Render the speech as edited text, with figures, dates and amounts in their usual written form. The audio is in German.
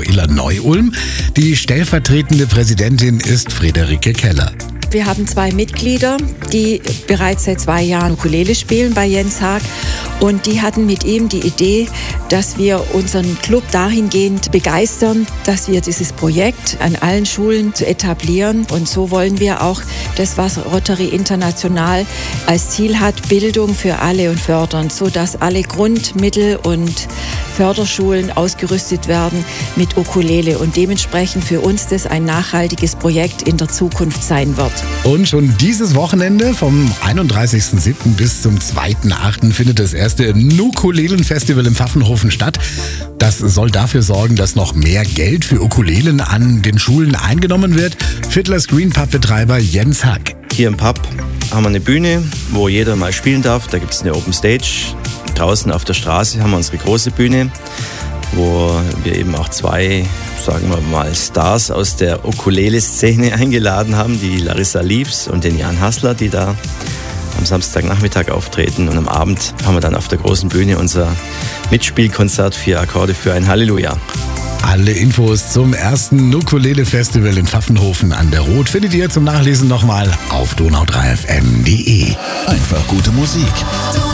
VELA Neu-Ulm. Die stellvertretende Präsidentin ist Friederike Keller. Wir haben 2 Mitglieder, die bereits seit 2 Jahren Ukulele spielen bei Jens Haag. Und die hatten mit ihm die Idee, dass wir unseren Club dahingehend begeistern, dass wir dieses Projekt an allen Schulen etablieren. Und so wollen wir auch das, was Rotary International als Ziel hat, Bildung für alle und fördern, sodass alle Grund-, Mittel- und Förderschulen ausgerüstet werden mit Ukulele und dementsprechend für uns das ein nachhaltiges Projekt in der Zukunft sein wird. Und schon dieses Wochenende vom 31.07. bis zum 2.08. findet das erste Nukulelen-Festival im Pfaffenhofen statt. Das soll dafür sorgen, dass noch mehr Geld für Ukulelen an den Schulen eingenommen wird. Fiddler's Green Pub-Betreiber Jens Haag. Hier im Pub haben wir eine Bühne, wo jeder mal spielen darf. Da gibt es eine Open Stage. Draußen auf der Straße haben wir unsere große Bühne, wo wir eben auch 2, sagen wir mal, Stars aus der Ukulele-Szene eingeladen haben, die Larissa Leaves und den Jan Hassler, die da am Samstagnachmittag auftreten. Und am Abend haben wir dann auf der großen Bühne unser Mitspielkonzert 4 Akkorde für ein Halleluja. Alle Infos zum ersten Ukulele-Festival in Pfaffenhofen an der Rot findet ihr zum Nachlesen nochmal auf donau3fm.de. Einfach gute Musik.